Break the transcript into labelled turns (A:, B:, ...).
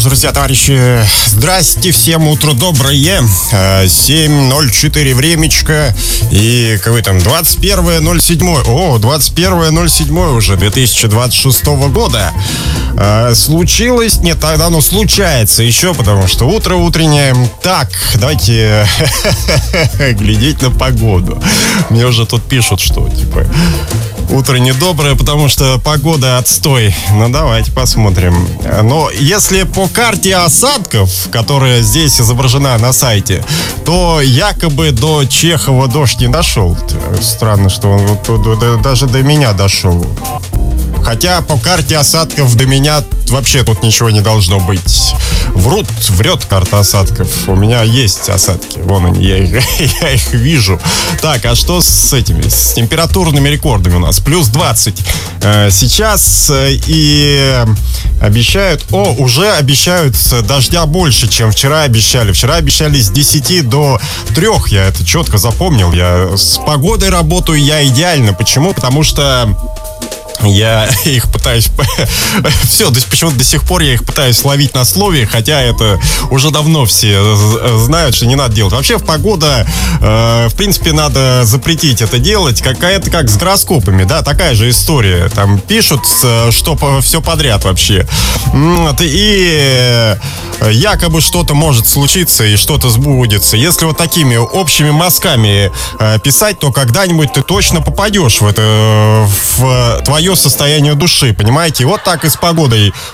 A: ж, друзья, товарищи, здрасте, всем утро доброе. 7:04 времечко. И какой там, 21.07. О, 21.07 уже 2026 года. Случилось, нет, тогда оно случается еще, потому что утро утреннее. Так, давайте глядеть на погоду. Мне уже тут пишут, что типа утро недоброе, потому что погода отстой. Ну, давайте посмотрим. Но если по карте осадков, которая здесь изображена на сайте, то якобы до Чехова дождь не дошел. Странно, что он вот даже до меня дошел. Хотя по карте осадков до меня вообще тут ничего не должно быть. Врет карта осадков. У меня есть осадки. Вон они, я их вижу. Так, а что с этими? С температурными рекордами у нас? Плюс 20 сейчас. И обещают... уже обещают дождя больше, чем вчера обещали. Вчера обещали с 10 до 3. Я это четко запомнил. Я с погодой работаю я идеально. Почему? Потому что я их пытаюсь... Все, почему-то до сих пор я их пытаюсь ловить на слове, хотя это уже давно все знают, что не надо делать. Вообще, погода, в принципе, надо запретить это делать. Какая-то как с гороскопами, да, такая же история. Там пишут, что все подряд вообще. И якобы что-то может случиться и что-то сбудется. Если вот такими общими мазками писать, то когда-нибудь ты точно попадешь в это, в твое состояние души, понимаете? Вот так и с погодой.